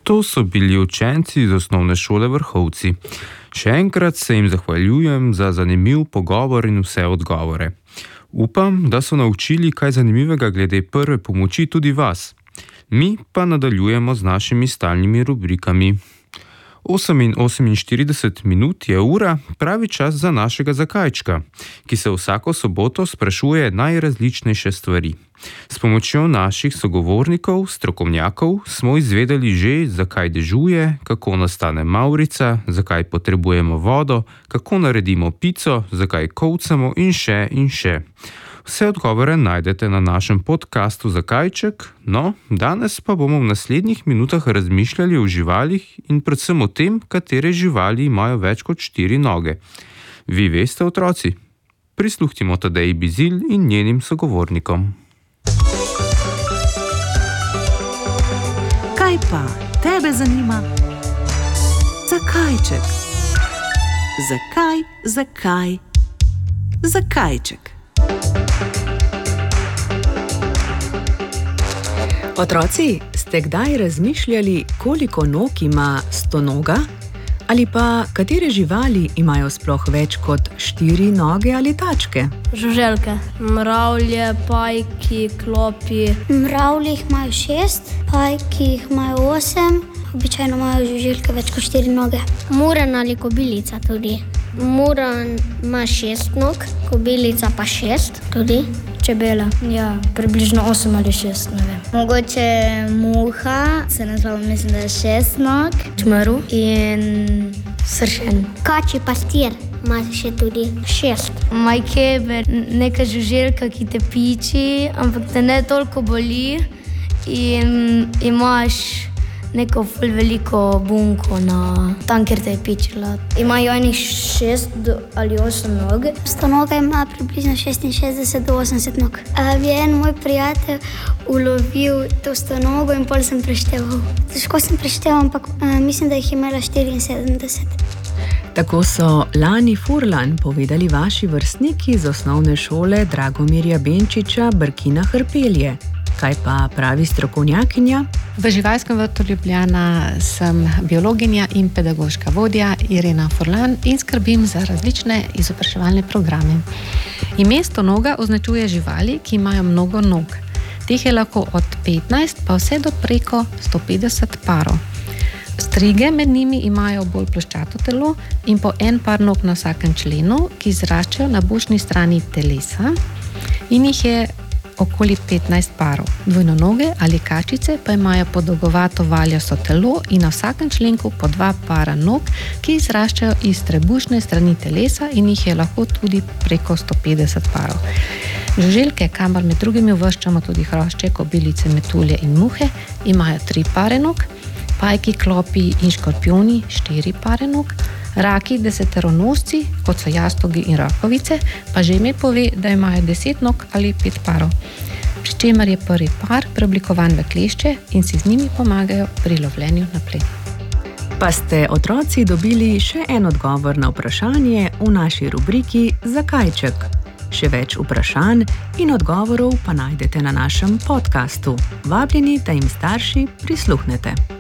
To so bili učenci iz osnovne šole Vrhovci. Še enkrat se jim zahvaljujem za zanimiv pogovor in vse odgovore. Upam, da so naučili kaj zanimivega glede prve pomoči tudi vas. Mi pa nadaljujemo z našimi stalnimi rubrikami. 48 minut je ura, pravi čas za našega zakajčka, ki se vsako soboto sprašuje najrazličnejše stvari. S pomočjo naših sogovornikov, strokovnjakov, smo izvedeli že, zakaj dežuje, kako nastane mavrica, zakaj potrebujemo vodo, kako naredimo pico, zakaj kolcamo in še in še. Vse odgovore najdete na našem podcastu Zakajček, no, danes pa bomo v naslednjih minutah razmišljali o živalih in predvsem o tem, katere živali imajo več kot 4 noge. Vi veste, otroci? Prisluhnimo Tadeji Bizilj in njenim sogovornikom. Kaj pa tebe zanima? Zakajček. Zakajček. Otroci, ste kdaj razmišljali, koliko nog ima stonoga? Ali pa katere živali imajo sploh več kot 4 noge ali tačke? Žuželke, mravlje, pajki, klopi. Mravlji jih imajo 6, pajki jih imajo 8, običajno imajo žuželke več kot 4 noge. Muren ali kobilica tudi. Muren ima 6 nog, kobilica pa 6 tudi. Čebela, ja, približno 8 ali 6, ne vem. Mogoče muha, se naziva, mislim, da je 6 nog. Čmeru in sršen. Kači pastir ima še tudi 6. Majkeber, neka žuželka, ki te piči, ampak te ne toliko boli in imaš neko ful veliko bunko tam, kjer te je pičila. Imajo enih 6 ali 8 nog. Stonoga ima približno 66 do 80 nog. Je en moj prijatelj ulovil to stonogo in pol sem prešteval. Težko sem prešteval, ampak mislim, da jih je imela 74. Tako so Lani Furlan povedali vaši vrstniki z osnovne šole Dragomirja Benčiča Brkina Hrpelje. Kaj pa pravi strokovnjakinja? V Živalskem vrtu Ljubljana sem biologinja in pedagoška vodja Irena Furlan in skrbim za različne izobraževalne programe. Ime stonoga označuje živali, ki imajo mnogo nog. Teh je lahko od 15 pa vse do preko 150 parov. Strige med njimi imajo bolj ploščato telo in po en par nog na vsakem členu, ki zraščajo na bočni strani telesa in jih je okoli 15 parov. Dvojnonoge ali kačice pa imajo podolgovato valjasto telo in na vsakem členku po 2 para nog, ki izraščajo iz trebušne strani telesa in jih je lahko tudi preko 150 parov. Žuželke, kamor med drugimi uvrščamo tudi hrošče, kobilice, metulje in muhe, imajo 3 pare nog, pajki, klopi in škorpioni 4 pare nog, raki, deseteronosci, kot so jastogi in rakovice, pa že ime pove, da imajo 10 nog ali 5 parov. Pri čemer je prvi par preoblikovan v klešče in si z njimi pomagajo pri lovljenju na plen. Pa ste, otroci, dobili še en odgovor na vprašanje v naši rubriki Zakajček. Še več vprašanj in odgovorov pa najdete na našem podcastu. Vabljeni, da jim starši prisluhnete.